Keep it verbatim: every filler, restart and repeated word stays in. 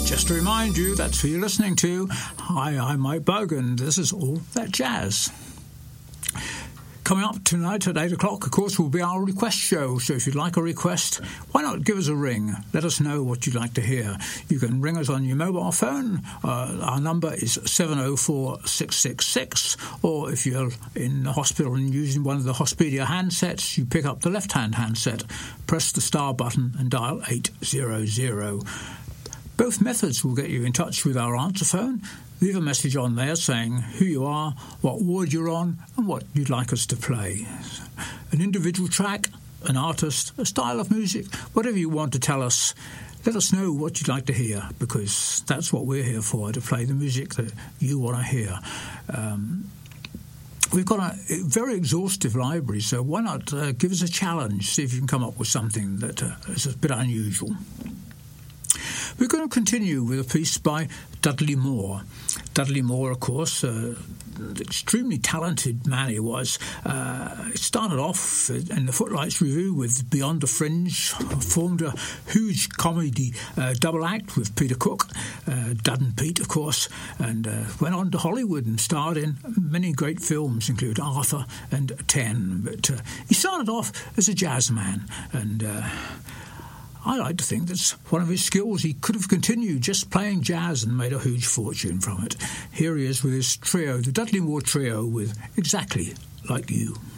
Just to remind you, that's who you're listening to. Hi, I'm Mike Bug, and this is All That Jazz. Coming up tonight at eight o'clock, of course, will be our request show. So if you'd like a request, why not give us a ring? Let us know what you'd like to hear. You can ring us on your mobile phone. Uh, our number is seven oh four, six six six. Or if you're in the hospital and using one of the Hospedia handsets, you pick up the left-hand handset, press the star button and dial eight hundred. Both methods will get you in touch with our answer phone. Leave a message on there saying who you are, what ward you're on, and what you'd like us to play. An individual track, an artist, a style of music, whatever you want to tell us, let us know what you'd like to hear, because that's what we're here for, to play the music that you want to hear. Um, We've got a very exhaustive library, so why not uh, give us a challenge, see if you can come up with something that uh, is a bit unusual. We're going to continue with a piece by Dudley Moore. Dudley Moore, of course, uh, an extremely talented man he was. Uh, it started off in the Footlights Revue with Beyond the Fringe, formed a huge comedy uh, double act with Peter Cook, uh, Dud and Pete, of course, and uh, went on to Hollywood and starred in many great films, including Arthur and Ten. But uh, he started off as a jazz man, and Uh, I like to think that's one of his skills. He could have continued just playing jazz and made a huge fortune from it. Here he is with his trio, the Dudley Moore Trio, with Exactly Like You.